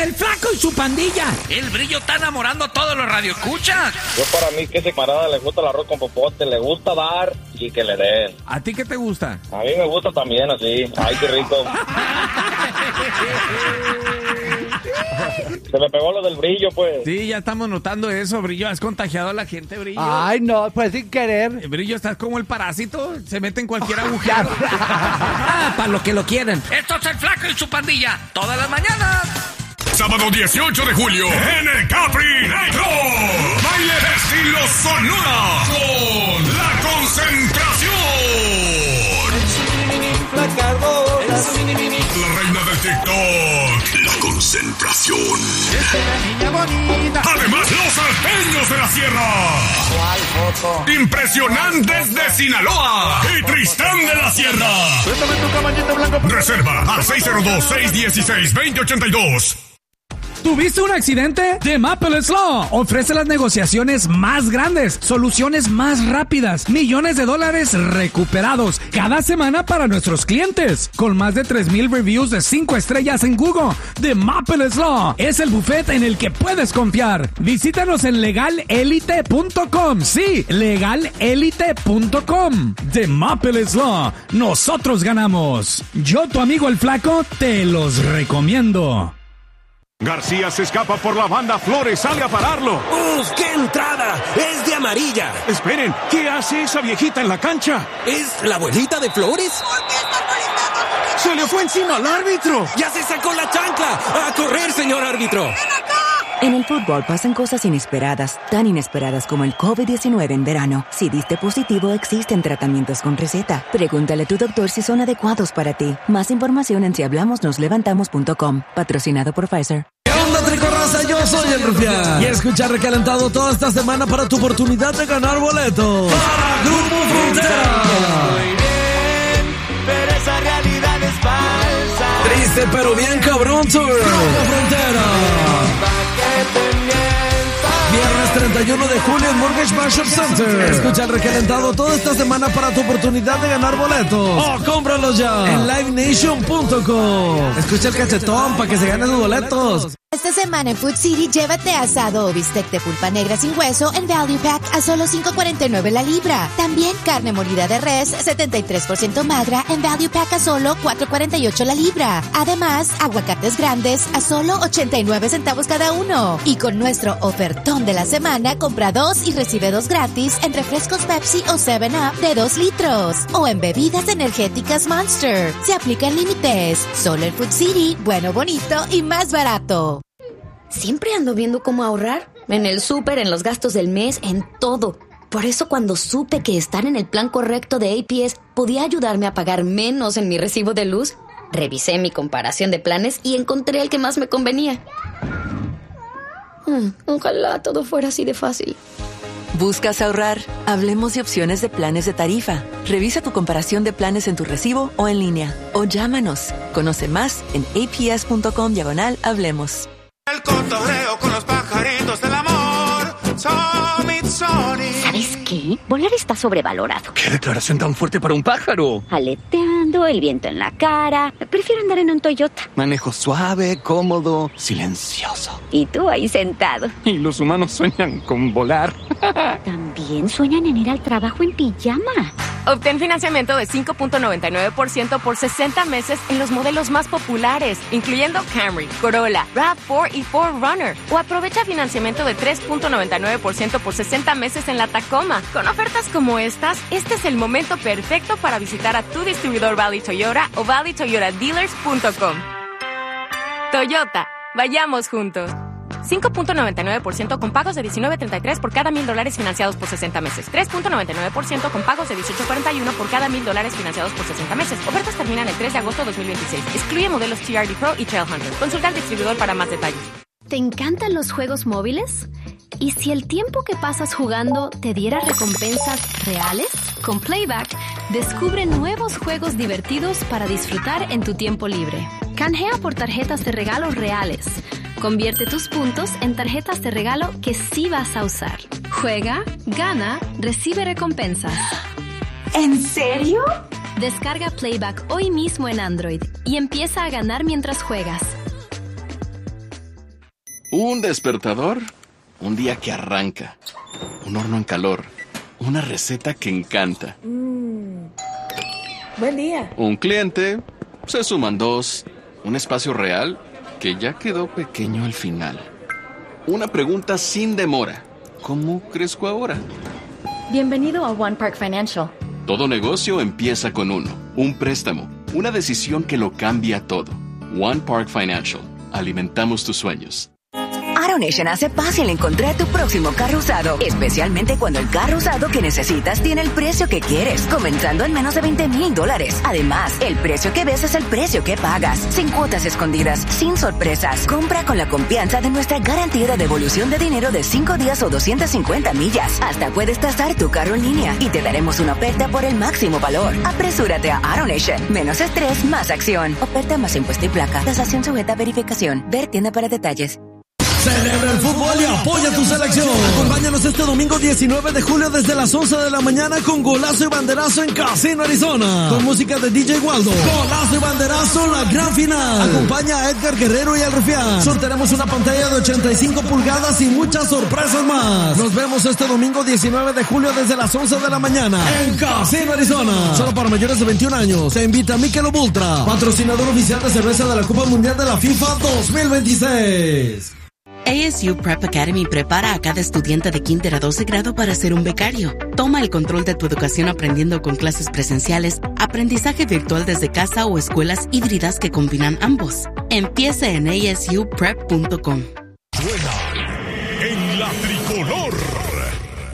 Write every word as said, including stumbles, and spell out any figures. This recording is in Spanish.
el Flaco y su pandilla. El Brillo está enamorando a todos los radioescuchas. Yo para mí que ese camarada le gusta el arroz con popote, le gusta dar y que le den. ¿A ti qué te gusta? A mí me gusta también así. Ay, qué rico. Se me pegó lo del Brillo, pues. Sí, ya estamos notando eso, Brillo. Has contagiado a la gente, Brillo. Ay, no, pues sin querer. Brillo, estás como el parásito. Se mete en cualquier agujero. Ah, para lo que lo quieren. Esto es el Flaco y su pandilla. Todas las mañanas. Sábado dieciocho de julio en el Capri Negro. Baile de estilo Sonora con La Concentración. La reina del TikTok. La Concentración. Además, los salteños de la sierra. Impresionantes de Sinaloa. Y Tristán de la Sierra. Reserva al seis cero dos, seis uno seis, dos cero ocho dos. ¿Tuviste un accidente? The Maples Law ofrece las negociaciones más grandes, soluciones más rápidas, millones de dólares recuperados cada semana para nuestros clientes. Con más de tres mil reviews de cinco estrellas en Google, The Maples Law es el buffet en el que puedes confiar. Visítanos en legal elite punto com. Sí, legal elite punto com. The Maples Law. Nosotros ganamos. Yo, tu amigo el Flaco, te los recomiendo. García se escapa por la banda, Flores sale a pararlo. ¡Uf, qué entrada! ¡Es de amarilla! Esperen, ¿qué hace esa viejita en la cancha? ¿Es la abuelita de Flores? ¿Por qué está molestando? ¡Se le fue encima al árbitro! ¡Ya se sacó la chancla! ¡A correr, señor árbitro! ¡Ven acá! En el fútbol pasan cosas inesperadas, tan inesperadas como el covid diecinueve en verano. Si diste positivo, existen tratamientos con receta. Pregúntale a tu doctor si son adecuados para ti. Más información en si hablamos nos levantamos punto com. Patrocinado por Pfizer. ¿Qué onda, Tricorraza? Yo soy el Rufián. Y escucha Recalentado toda esta semana para tu oportunidad de ganar boletos para Grupo Frontera. Estoy bien, pero esa realidad es falsa. Triste pero bien cabrón tour. Grupo Frontera. Viernes treinta y uno de julio en Mortgage Marshall Center. Escucha el Recalentado toda esta semana para tu oportunidad de ganar boletos. ¡Oh, cómpralos ya! En live nation punto com. Escucha el cachetón para que se ganen los boletos. Esta semana en Food City, llévate asado o bistec de pulpa negra sin hueso en Value Pack a solo cinco cuarenta y nueve la libra. También carne molida de res setenta y tres por ciento magra en Value Pack a solo cuatro cuarenta y ocho la libra. Además, aguacates grandes a solo ochenta y nueve centavos cada uno. Y con nuestro ofertón de la semana, compra dos y recibe dos gratis en refrescos Pepsi o seven up de dos litros. O en bebidas energéticas Monster. Se aplican límites. Solo en Food City, bueno, bonito y más barato. Siempre ando viendo cómo ahorrar. En el súper, en los gastos del mes, en todo. Por eso cuando supe que estar en el plan correcto de A P S podía ayudarme a pagar menos en mi recibo de luz, revisé mi comparación de planes y encontré el que más me convenía. Hmm, ojalá todo fuera así de fácil. ¿Buscas ahorrar? Hablemos de opciones de planes de tarifa. Revisa tu comparación de planes en tu recibo o en línea. O llámanos. Conoce más en aps punto com diagonal hablemos. El cotorreo con los pajaritos del amor. Somitsoni. ¿Sabes qué? Volar está sobrevalorado. ¿Qué declaración tan fuerte para un pájaro? Aleteando, el viento en la cara. Prefiero andar en un Toyota. Manejo suave, cómodo, silencioso. Y tú ahí sentado. Y los humanos sueñan con volar. También sueñan en ir al trabajo en pijama. Obtén financiamiento de cinco punto noventa y nueve por ciento por sesenta meses en los modelos más populares, incluyendo Camry, Corolla, RAV cuatro y cuatro Runner. O aprovecha financiamiento de tres punto noventa y nueve por ciento por sesenta meses en la Tacoma. Con ofertas como estas, este es el momento perfecto para visitar a tu distribuidor Valley Toyota o valley toyota dealers punto com. Toyota, vayamos juntos. cinco punto noventa y nueve por ciento con pagos de diecinueve treinta y tres por cada mil dólares financiados por sesenta meses. tres punto noventa y nueve por ciento con pagos de dieciocho cuarenta y uno por cada mil dólares financiados por sesenta meses. Ofertas terminan el tres de agosto de dos mil veintiséis. Excluye modelos T R D Pro y Trail Hunter. Consulta al distribuidor para más detalles. ¿Te encantan los juegos móviles? ¿Y si el tiempo que pasas jugando te diera recompensas reales? Con Playback, descubre nuevos juegos divertidos para disfrutar en tu tiempo libre. Canjea por tarjetas de regalo reales. Convierte tus puntos en tarjetas de regalo que sí vas a usar. Juega, gana, recibe recompensas. ¿En serio? Descarga Playback hoy mismo en Android y empieza a ganar mientras juegas. Un despertador, un día que arranca, un horno en calor, una receta que encanta. Mm. Buen día. Un cliente, se suman dos, un espacio real que ya quedó pequeño al final. Una pregunta sin demora. ¿Cómo crezco ahora? Bienvenido a One Park Financial. Todo negocio empieza con uno. Un préstamo. Una decisión que lo cambia todo. One Park Financial. Alimentamos tus sueños. AutoNation hace fácil encontrar tu próximo carro usado, especialmente cuando el carro usado que necesitas tiene el precio que quieres, comenzando en menos de veinte mil dólares. Además, el precio que ves es el precio que pagas, sin cuotas escondidas, sin sorpresas. Compra con la confianza de nuestra garantía de devolución de dinero de cinco días o doscientas cincuenta millas. Hasta puedes tasar tu carro en línea y te daremos una oferta por el máximo valor. Apresúrate a AutoNation. Menos estrés, más acción. Oferta más impuesto y placa. Tasación sujeta a verificación. Ver tienda para detalles. Celebra el fútbol y apoya tu selección. Acompáñanos este domingo diecinueve de julio desde las once de la mañana con golazo y banderazo en Casino Arizona. Con música de D J Waldo. Golazo y banderazo, la gran final. Acompaña a Edgar Guerrero y al Rufián. Sortearemos una pantalla de ochenta y cinco pulgadas y muchas sorpresas más. Nos vemos este domingo diecinueve de julio desde las once de la mañana en Casino Arizona. Solo para mayores de veintiún años. Te invita Michelob Ultra, patrocinador oficial de cerveza de la Copa Mundial de la FIFA dos mil veintiséis. A S U Prep Academy prepara a cada estudiante de kinder a doce grado para ser un becario. Toma el control de tu educación aprendiendo con clases presenciales, aprendizaje virtual desde casa o escuelas híbridas que combinan ambos. Empieza en a s u prep punto com.